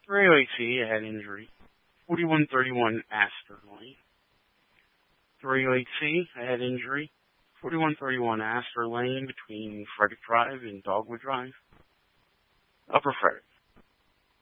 308C, a head injury. 4131 Astor Lane. 308C, a head injury. 4131 Astor Lane between Frederick Drive and Dogwood Drive. Upper Frederick.